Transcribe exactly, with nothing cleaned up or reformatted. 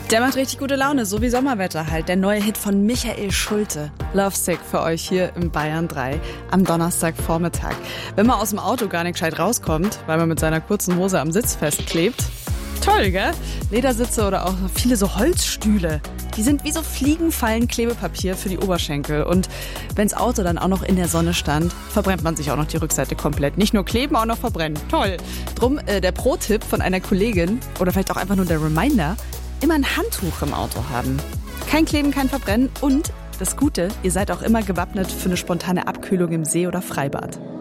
Der macht richtig gute Laune, so wie Sommerwetter halt. Der neue Hit von Michael Schulte. Lovesick für euch hier im Bayern drei am Donnerstagvormittag. Wenn man aus dem Auto gar nicht gescheit rauskommt, weil man mit seiner kurzen Hose am Sitz festklebt. Toll, gell? Ledersitze oder auch viele so Holzstühle. Die sind wie so Fliegenfallen Klebepapier für die Oberschenkel. Und wenns Auto dann auch noch in der Sonne stand, verbrennt man sich auch noch die Rückseite komplett. Nicht nur kleben, auch noch verbrennen. Toll. Drum äh, der Pro-Tipp von einer Kollegin oder vielleicht auch einfach nur der Reminder: immer ein Handtuch im Auto haben. Kein Kleben, kein Verbrennen und das Gute, ihr seid auch immer gewappnet für eine spontane Abkühlung im See oder Freibad.